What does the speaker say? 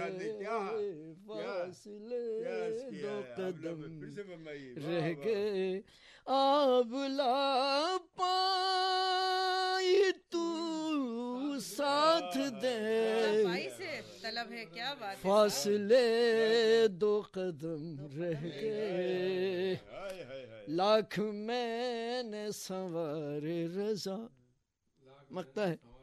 फासले दो कदम रह गए, आबला पाई तू साथ दे, तलब है क्या बात, फासले दो कदम रह गए, लाख मैंने संवारे रजा। मकता है